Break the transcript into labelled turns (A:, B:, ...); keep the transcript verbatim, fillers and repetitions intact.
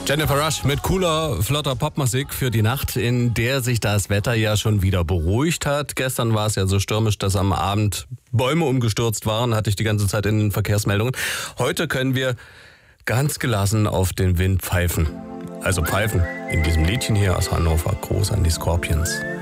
A: Jennifer Rush mit cooler, flotter Popmusik für die Nacht, in der sich das Wetter ja schon wieder beruhigt hat. Gestern war es ja so stürmisch, dass am Abend Bäume umgestürzt waren, hatte ich die ganze Zeit in den Verkehrsmeldungen. Heute können wir ganz gelassen auf den Wind pfeifen. Also pfeifen in diesem Liedchen hier aus Hannover, Groß an die Scorpions.